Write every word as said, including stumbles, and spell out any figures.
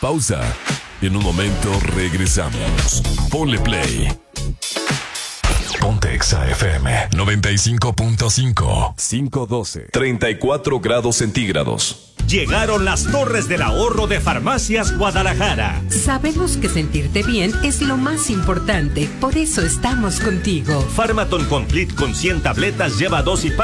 pausa. En un momento regresamos. Ponle play. Ponte Exa F M noventa y cinco punto cinco. cinco doce. treinta y cuatro grados centígrados. Llegaron las torres del ahorro de Farmacias Guadalajara. Sabemos que sentirte bien es lo más importante, por eso estamos contigo. Pharmaton Complete con cien tabletas lleva dos y